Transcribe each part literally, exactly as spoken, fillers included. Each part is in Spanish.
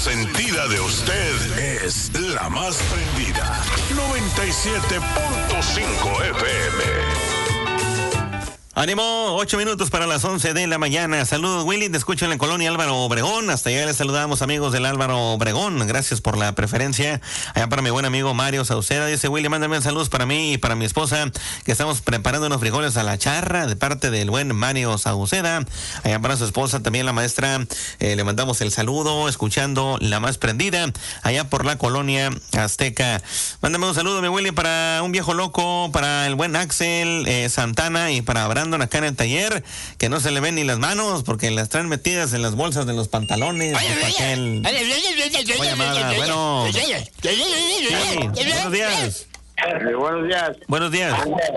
consentida de usted es la más prendida. noventa y siete punto cinco F M. Ánimo, ocho minutos para las once de la mañana. Saludos, Willy, te escucho en la colonia Álvaro Obregón. Hasta allá les saludamos, amigos del Álvaro Obregón. Gracias por la preferencia. Allá para mi buen amigo Mario Sauceda. Dice, Willy, mándame saludos para mí y para mi esposa, que estamos preparando unos frijoles a la charra, de parte del buen Mario Sauceda. Allá para su esposa, también la maestra, eh, le mandamos el saludo, escuchando La Más Prendida, allá por la colonia Azteca. Mándame un saludo, mi Willy, para un viejo loco, para el buen Axel eh, Santana y para Abraham acá en el taller, que no se le ven ni las manos porque las traen metidas en las bolsas de los pantalones. Aquel... Oye, amada, bueno. Sí, buenos días. Eh, buenos días. Buenos días.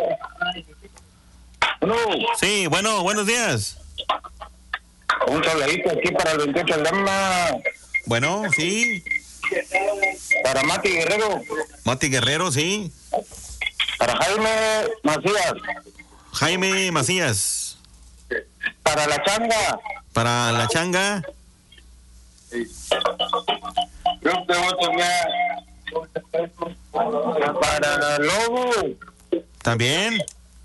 No. Sí, bueno, buenos días. Un saludito aquí para el veintiocho de Lama. Bueno, sí. Para Mati Guerrero. Mati Guerrero, sí. Para Jaime Macías. Jaime Macías. Para la changa. Para la changa. Sí. Yo te voy a tomar. Para Lobo. También.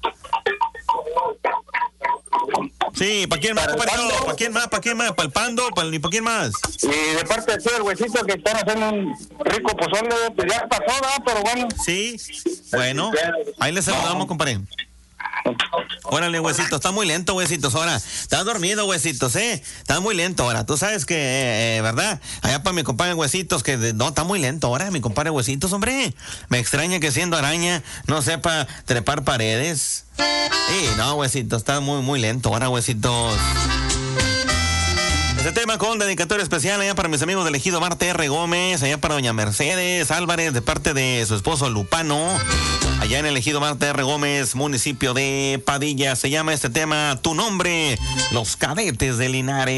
Sí, ¿para quién más, compadre? ¿Para quién más? ¿Para quién más? ¿Para el Pando? ¿Para el, ¿Para quién más? Y de parte de ti, el huesito, que están haciendo un rico pozole, pues ya pasó, ¿verdad? Pero bueno. Sí, bueno, ahí les saludamos, compadre. Órale, huesito, está muy lento, huesitos, ahora. Estás dormido, huesitos, ¿eh? Estás muy lento ahora. Tú sabes que, eh, ¿verdad? Allá para mi compadre Huesitos, que de, no, está muy lento ahora, mi compadre Huesitos, hombre. Me extraña que siendo araña no sepa trepar paredes. Sí, no, Huesitos, está muy, muy lento ahora, Huesitos. Este tema con dedicatoria especial allá para mis amigos del ejido Marte R. Gómez, allá para doña Mercedes Álvarez, de parte de su esposo Lupano, allá en el ejido Marte R. Gómez, municipio de Padilla. Se llama este tema Tu Nombre, Los Cadetes de Linares.